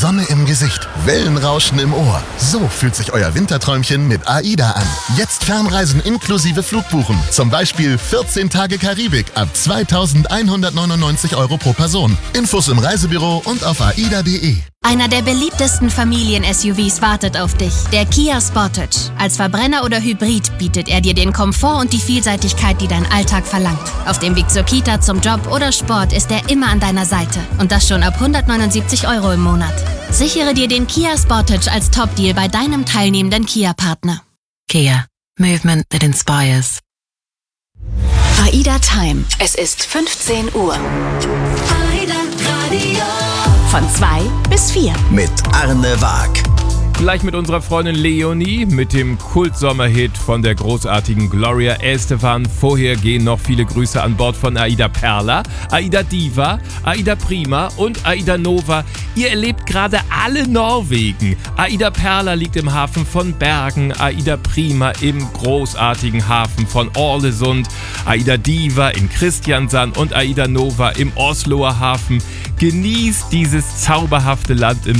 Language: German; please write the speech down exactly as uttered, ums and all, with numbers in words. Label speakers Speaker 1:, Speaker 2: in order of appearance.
Speaker 1: Sonne im Gesicht, Wellenrauschen im Ohr. So fühlt sich euer Winterträumchen mit AIDA an. Jetzt Fernreisen inklusive Flugbuchen. Zum Beispiel vierzehn Tage Karibik ab zweitausendeinhundertneunundneunzig Euro pro Person. Infos im Reisebüro und auf aida punkt de.
Speaker 2: Einer der beliebtesten Familien-S U Vs wartet auf dich, der Kia Sportage. Als Verbrenner oder Hybrid bietet er dir den Komfort und die Vielseitigkeit, die dein Alltag verlangt. Auf dem Weg zur Kita, zum Job oder Sport ist er immer an deiner Seite. Und das schon ab hundertneunundsiebzig Euro im Monat. Sichere dir den Kia Sportage als Top-Deal bei deinem teilnehmenden Kia-Partner.
Speaker 3: Kia. Movement that inspires.
Speaker 4: AIDA Time. Es ist fünfzehn Uhr.
Speaker 5: AIDA Radio.
Speaker 4: Von zwei bis vier.
Speaker 6: Mit Arne Waag.
Speaker 7: Gleich mit unserer Freundin Leonie, mit dem Kult-Sommerhit von der großartigen Gloria Estefan. Vorher gehen noch viele Grüße an Bord von Aida Perla, Aida Diva, Aida Prima und Aida Nova. Ihr erlebt gerade alle Norwegen. Aida Perla liegt im Hafen von Bergen, Aida Prima im großartigen Hafen von Ålesund, Aida Diva in Kristiansand und Aida Nova im Osloer Hafen. Genießt dieses zauberhafte Land im